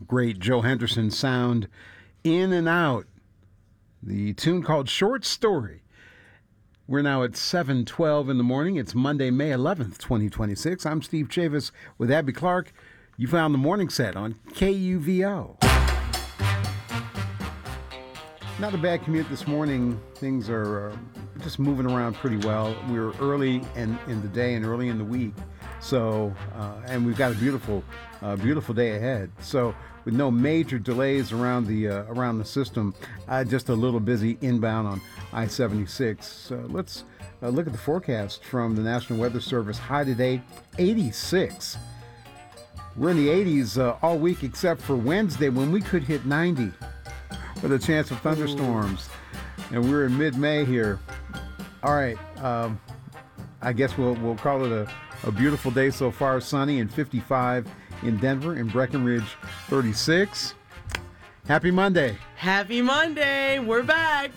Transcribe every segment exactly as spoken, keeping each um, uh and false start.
great Joe Henderson sound, In and Out. The tune called Short Story. We're now at seven twelve in the morning. It's Monday, May eleventh, twenty twenty-six. I'm Steve Chavis with Abby Clark. You found the morning set on K U V O. Not a bad commute this morning. Things are uh, just moving around pretty well. We were early in, in the day and early in the week. So, uh, and we've got a beautiful, uh, beautiful day ahead. So, with no major delays around the uh, around the system, uh, just a little busy inbound on I seventy-six. So let's uh, look at the forecast from the National Weather Service. High today, eighty-six. We're in the eighties uh, all week except for Wednesday when we could hit ninety with a chance of thunderstorms. Ooh. And we're in mid-May here. All right, um, I guess we'll we'll call it a, a beautiful day so far. Sunny and fifty-five in Denver, in Breckenridge, thirty-six. Happy Monday. Happy Monday. We're back.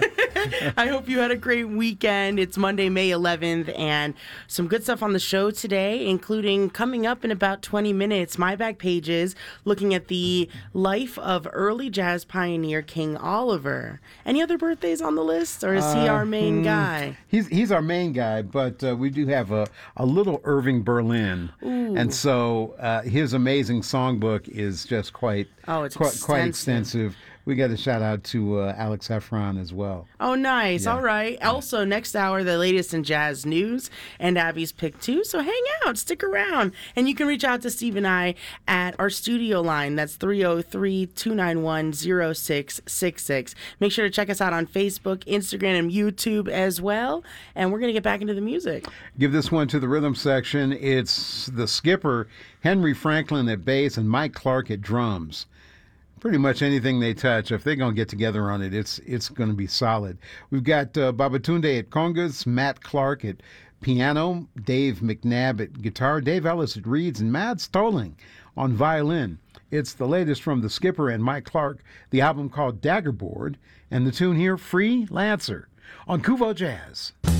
I hope you had a great weekend. It's Monday, May eleventh, and some good stuff on the show today, including coming up in about twenty minutes, My Back Pages, looking at the life of early jazz pioneer King Oliver. Any other birthdays on the list, or is he uh, our main hmm, guy? He's he's our main guy, but uh, we do have a, a little Irving Berlin. Ooh. And so uh, his amazing songbook is just quite, oh, it's quite, extensive. quite extensive. We got a shout out to uh, Alex Heffron as well. Oh, nice. Yeah. All right. Yeah. Also, next hour, the latest in jazz news and Abby's pick too. So hang out, stick around. And you can reach out to Steve and I at our studio line. That's three oh three, two nine one, oh six six six. Make sure to check us out on Facebook, Instagram, and YouTube as well. And we're going to get back into the music. Give this one to the rhythm section. It's the skipper, Henry Franklin at bass and Mike Clark at drums. Pretty much anything they touch, if they're going to get together on it, it's it's going to be solid. We've got uh, Babatunde at congas, Matt Clark at piano, Dave McNabb at guitar, Dave Ellis at reeds, and Matt Stoling on violin. It's the latest from the skipper and Mike Clark, the album called Daggerboard, and the tune here, Free Lancer, on Kuvo Jazz.